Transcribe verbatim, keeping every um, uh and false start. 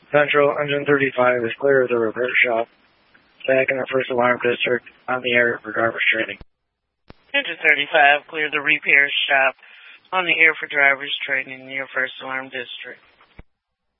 Central, Engine thirty-five is clear of the repair shop. Back in the first alarm district, on the air for driver's training. Engine thirty-five, clear the repair shop on the air for driver's training near first alarm district.